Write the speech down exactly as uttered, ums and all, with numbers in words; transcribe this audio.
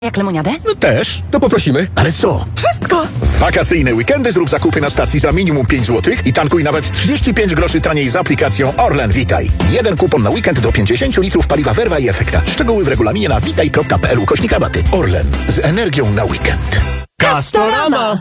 Jak lemoniadę? No też. To poprosimy. Ale co? Wszystko! W wakacyjne weekendy zrób zakupy na stacji za minimum pięć złotych i tankuj nawet trzydzieści pięć groszy taniej z aplikacją Orlen Witaj. Jeden kupon na weekend do pięćdziesiąt litrów paliwa Verva i Efekta. Szczegóły w regulaminie na witaj kropka p l ukośnik rabaty. Orlen. Z energią na weekend. Castorama!